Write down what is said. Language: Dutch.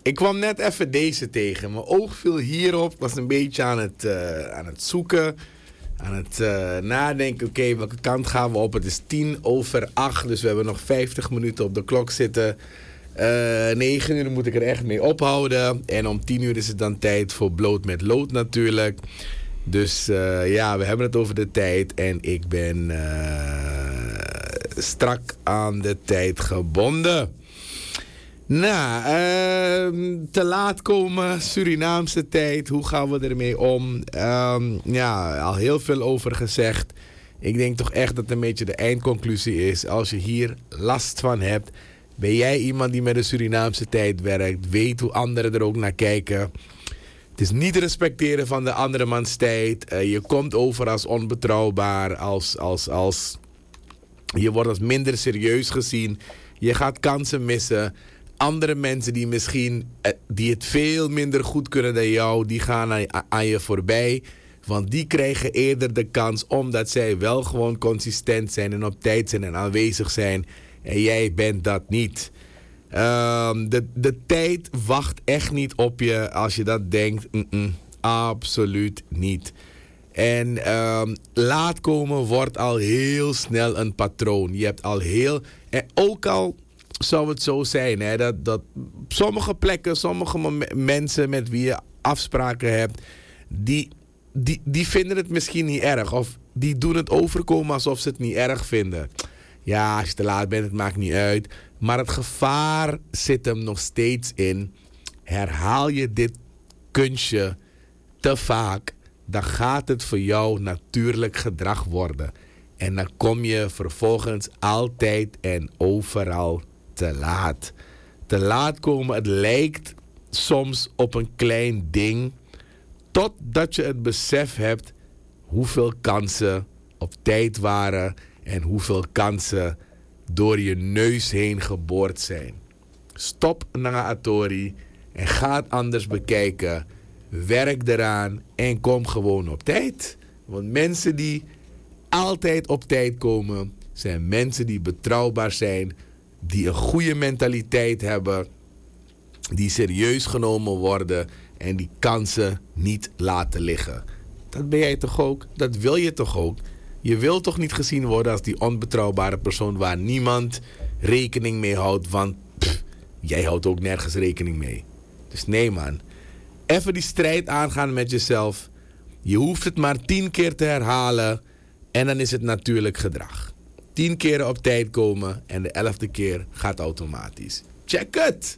Ik kwam net even deze tegen. Mijn oog viel hierop. Ik was een beetje aan het zoeken. Aan het nadenken. Oké, welke kant gaan we op? Het is 7:50. Dus we hebben nog 50 minuten op de klok zitten. 9 uur moet ik er echt mee ophouden. En om 10 uur is het dan tijd voor Bloot met Lood natuurlijk. Dus ja, we hebben het over de tijd. En ik ben strak aan de tijd gebonden. Nou, te laat komen, Surinaamse tijd. Hoe gaan we ermee om? Ja, al heel veel over gezegd. Ik denk toch echt dat het een beetje de eindconclusie is. Als je hier last van hebt, ben jij iemand die met de Surinaamse tijd werkt. Weet hoe anderen er ook naar kijken. Het is niet respecteren van de andere mans tijd. Je komt over als onbetrouwbaar. Je wordt als minder serieus gezien. Je gaat kansen missen. Andere mensen die misschien die het veel minder goed kunnen dan jou, die gaan aan je voorbij. Want die krijgen eerder de kans omdat zij wel gewoon consistent zijn en op tijd zijn en aanwezig zijn. En jij bent dat niet. De tijd wacht echt niet op je als je dat denkt. Absoluut niet. En laat komen wordt al heel snel een patroon. Je hebt al heel... En ook al zou het zo zijn, hè, dat sommige plekken, sommige mensen met wie je afspraken hebt, die vinden het misschien niet erg. Of die doen het overkomen alsof ze het niet erg vinden. Ja, als je te laat bent, het maakt niet uit. Maar het gevaar zit hem nog steeds in. Herhaal je dit kunstje te vaak, dan gaat het voor jou natuurlijk gedrag worden. En dan kom je vervolgens altijd en overal te laat. Te laat komen, het lijkt soms op een klein ding, totdat je het besef hebt hoeveel kansen op tijd waren en hoeveel kansen door je neus heen geboord zijn. Stop Atori en ga het anders bekijken. Werk eraan en kom gewoon op tijd. Want mensen die altijd op tijd komen, zijn mensen die betrouwbaar zijn, die een goede mentaliteit hebben, die serieus genomen worden en die kansen niet laten liggen. Dat ben jij toch ook? Dat wil je toch ook? Je wil toch niet gezien worden als die onbetrouwbare persoon waar niemand rekening mee houdt, want jij houdt ook nergens rekening mee. Dus nee man, even die strijd aangaan met jezelf. Je hoeft het maar 10 keer te herhalen en dan is het natuurlijk gedrag. 10 keren op tijd komen en de 11e keer gaat automatisch. Check het!